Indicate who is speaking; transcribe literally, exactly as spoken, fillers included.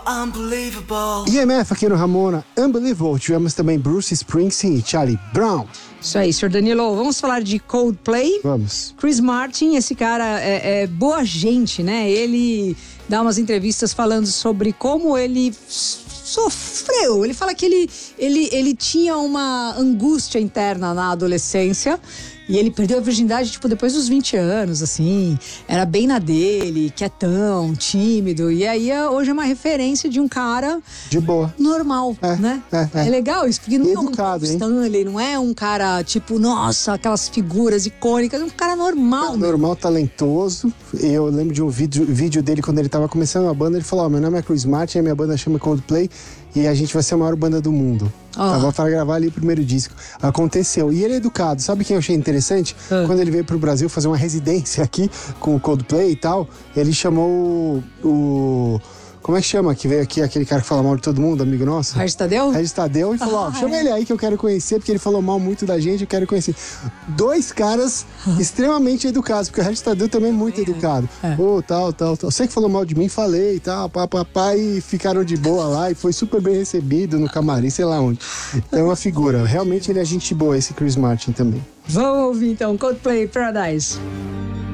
Speaker 1: Unbelievable.
Speaker 2: I M F aqui no Ramona, Unbelievable. Tivemos também Bruce Springsteen e Charlie Brown.
Speaker 3: Isso aí, senhor Danilo. Vamos falar de Coldplay.
Speaker 2: Vamos.
Speaker 3: Chris Martin, esse cara é, é boa gente, né? Ele dá umas entrevistas falando sobre como ele sofreu. Ele fala que ele, ele, ele tinha uma angústia interna na adolescência. E ele perdeu a virgindade, tipo, depois dos vinte anos, assim. Era bem na dele, quietão, tímido. E aí, hoje é uma referência de um cara...
Speaker 2: De boa.
Speaker 3: Normal,
Speaker 2: é,
Speaker 3: né?
Speaker 2: É, é.
Speaker 3: é legal isso, porque não
Speaker 2: e
Speaker 3: é um
Speaker 2: educado, hein?
Speaker 3: Stanley, não é um cara, tipo, nossa, aquelas figuras icônicas. É um cara normal.
Speaker 2: É, normal, talentoso. Eu lembro de um vídeo, vídeo dele, quando ele tava começando a banda, ele falou, ó, oh, meu nome é Chris Martin, a minha banda chama Coldplay e a gente vai ser a maior banda do mundo. Oh. Tava para gravar ali o primeiro disco. Aconteceu. E ele é educado. Sabe quem eu achei interessante? Uh. Quando ele veio pro Brasil fazer uma residência aqui com o Coldplay e tal, ele chamou o... o como é que chama? Que veio aqui aquele cara que fala mal de todo mundo, amigo nosso?
Speaker 3: Regis Tadeu?
Speaker 2: Regis Tadeu e falou, ó, ah, chama é. ele aí que eu quero conhecer, porque ele falou mal muito da gente, eu quero conhecer. Dois caras extremamente educados, porque o Regis Tadeu também é muito é. educado. É. Oh, tal, tal, tal. Você que falou mal de mim, falei e tal, papapá, e ficaram de boa lá, e foi super bem recebido no camarim, sei lá onde. Então é uma figura. Realmente ele é gente boa, esse Chris Martin também.
Speaker 3: Vamos ouvir então, Coldplay Paradise.